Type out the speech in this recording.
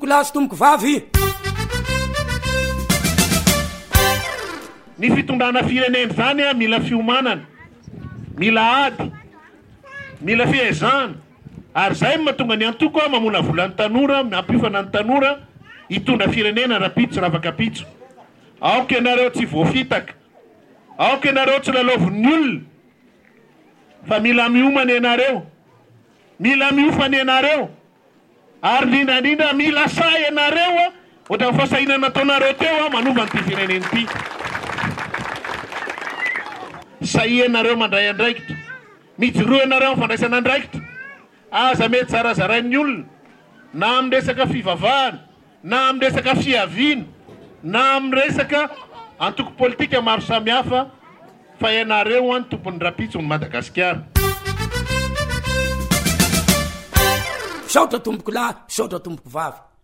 tomboko lahy sy tomboko vavy. Ny fitondrana firenena zany a mila fiomanana, mila ady, mila fiezana, ary zay mahatonga ny antoko a mamona volan'ny tanora, mampiofana ny tanora hitondra firenena rapitso ravakapitso. Aoka ianareo tsy voafitaka, aoka ianareo tsy lalaovon'ny olona, fa mila miomana ianareo, mila miofana ianareo, ary lindrandrindra mila say ianareo a ohatra ny fahasahinana nataonareo teo a manova an'ity firenena ity. Say ianareo mandray andraikitra, mijoroa ianareo fandraisana andraikitra, aza mety zarazarain'ny olona, na amin'ny resaka fivavahana, na amin'ny resaka fiaviana, na amin'ny resaka antoko politika maro samihafa, fa ianareo any tompon'ny rapitso ny Madagasikara. Saotra tomboko lahy, saotra tomboko vavy.